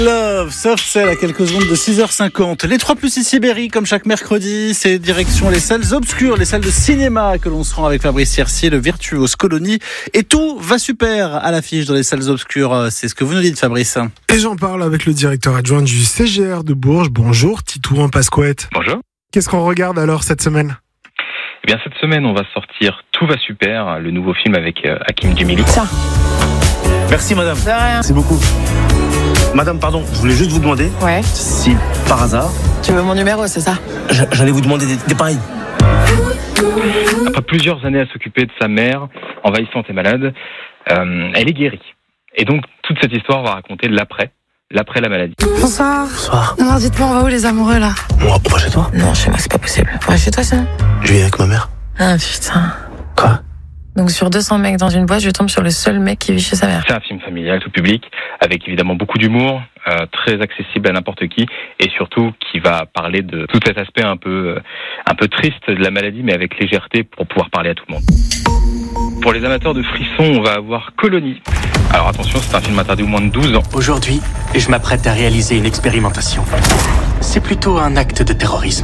Love, Soft Cell à quelques secondes de 6h50. Les 3 plus ici Berry, comme chaque mercredi, c'est direction les salles obscures, les salles de cinéma que l'on se rend avec Fabrice Tiersier, le virtuose Colony. Et tout va super à l'affiche dans les salles obscures. C'est ce que vous nous dites, Fabrice. Et j'en parle avec le directeur adjoint du CGR de Bourges. Bonjour, Titouan Pasquette. Bonjour. Qu'est-ce qu'on regarde alors cette semaine ? Eh bien, cette semaine, on va sortir Tout va super, le nouveau film avec Hakim Djemili. Tiens. Merci madame. De rien. Merci beaucoup. Madame, pardon, je voulais juste vous demander Ouais. si par hasard, Tu veux mon numéro, c'est ça ? j'allais vous demander des pareils. Après plusieurs années à s'occuper de sa mère, envahissante et malade, elle est guérie. Et donc, toute cette histoire va raconter l'après la maladie. Bonsoir. Bonsoir. Alors dites-moi, on va où les amoureux là ? On va chez toi ? Non, chez moi c'est pas possible. Ouais, chez toi ça ? Je vis avec ma mère. Ah putain. Quoi ? Donc sur 200 mecs dans une boîte, je tombe sur le seul mec qui vit chez sa mère. C'est un film familial, tout public, avec évidemment beaucoup d'humour, très accessible à n'importe qui, et surtout qui va parler de tout cet aspect un peu triste de la maladie, mais avec légèreté pour pouvoir parler à tout le monde. Pour les amateurs de frissons, on va avoir Colony. Alors attention, c'est un film interdit aux moins de 12 ans. Aujourd'hui, je m'apprête à réaliser une expérimentation. C'est plutôt un acte de terrorisme.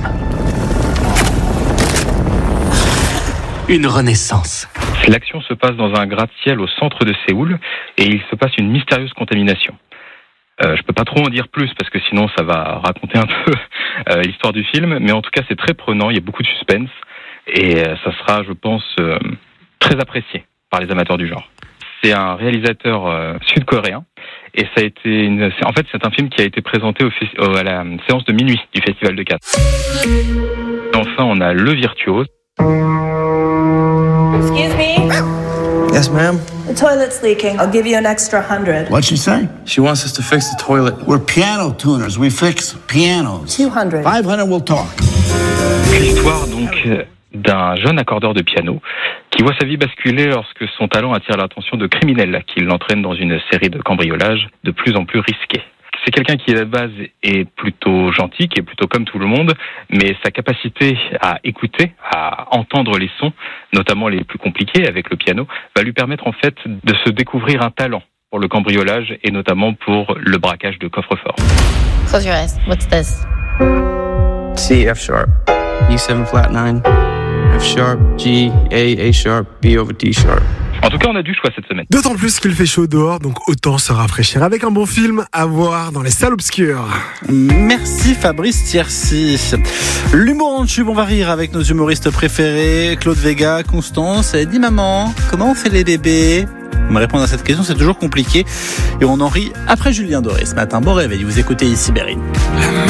Une renaissance. L'action se passe dans un gratte-ciel au centre de Séoul et il se passe une mystérieuse contamination. Je peux pas trop en dire plus parce que sinon ça va raconter un peu l'histoire du film, mais en tout cas c'est très prenant, il y a beaucoup de suspense et ça sera, je pense, très apprécié par les amateurs du genre. C'est un réalisateur sud-coréen et ça a été c'est un film qui a été présenté à la séance de minuit du Festival de Cannes. Enfin, on a Le Virtuose. Excuse me? Yes, ma'am. The toilet's leaking. I'll give you an extra 100. What'd she say? She wants us to fix the toilet. We're piano tuners. We fix pianos. 200. 500 will talk. L'histoire donc d'un jeune accordeur de piano qui voit sa vie basculer lorsque son talent attire l'attention de criminels qui l'entraînent dans une série de cambriolages de plus en plus risqués. C'est quelqu'un qui, à la base, est plutôt gentil, qui est plutôt comme tout le monde, mais sa capacité à écouter, à entendre les sons, notamment les plus compliqués avec le piano, va lui permettre en fait de se découvrir un talent pour le cambriolage et notamment pour le braquage de coffres-forts. Close your eyes. What's this? C, F sharp, E7 flat 9, F sharp, G, A sharp, B over D sharp. En tout cas, on a du choix cette semaine. D'autant plus qu'il fait chaud dehors, donc autant se rafraîchir avec un bon film à voir dans les salles obscures. Merci Fabrice Tiersier. L'humour en tube, on va rire avec nos humoristes préférés, Claude Vega, Constance. Elle dit maman, comment on fait les bébés ? Me répondre à cette question, c'est toujours compliqué. Et on en rit après Julien Doré ce matin. Bon réveil, vous écoutez ici Berry.